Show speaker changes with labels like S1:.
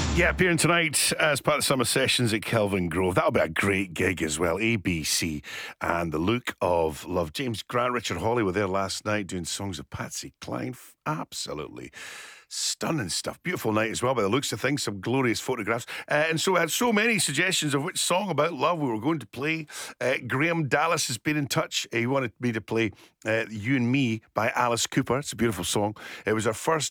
S1: Yeah, appearing tonight as part of the summer sessions at Kelvin Grove. That'll be a great gig as well. ABC and The Look of Love. James Grant, Richard Hawley were there last night doing songs of Patsy Cline. Absolutely stunning stuff. Beautiful night as well, by the looks of things. Some glorious photographs. And so I had so many suggestions of which song about love we were going to play. Graham Dallas has been in touch. He wanted me to play You and Me by Alice Cooper. It's a beautiful song. It was our first